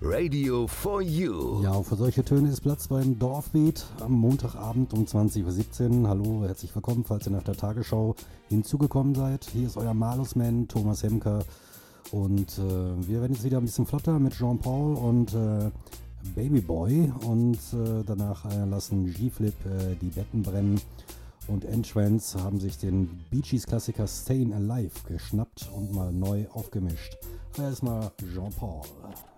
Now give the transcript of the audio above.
Radio for You. Ja, für solche Töne ist Platz beim Dorfbeat am Montagabend um 20.17 Uhr. Hallo, herzlich willkommen, falls ihr nach der Tagesschau hinzugekommen seid. Hier ist euer Malusman, Thomas Hemker. Und wir werden jetzt wieder ein bisschen flotter mit Jean-Paul und Babyboy. Und danach lassen G-Flip die Betten brennen. Und Entrance haben sich den Bee Gees Klassiker Stayin' Alive geschnappt und mal neu aufgemischt. Aber erstmal Jean-Paul.